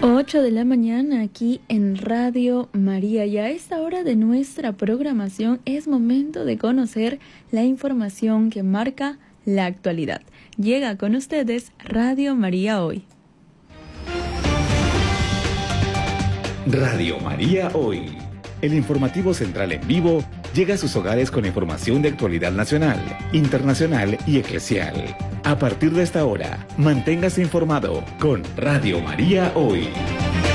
8 de la mañana aquí en Radio María, y a esta hora de nuestra programación es momento de conocer la información que marca la actualidad. Llega con ustedes Radio María Hoy. Radio María Hoy. El informativo central en vivo llega a sus hogares con información de actualidad nacional, internacional y eclesial. A partir de esta hora, manténgase informado con Radio María Hoy.